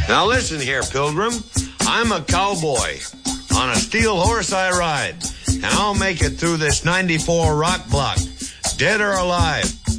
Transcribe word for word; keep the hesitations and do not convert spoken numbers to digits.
Now listen here, Pilgrim. I'm a cowboy. On a steel horse I ride. And I'll make it through this ninety-four rock block, dead or alive.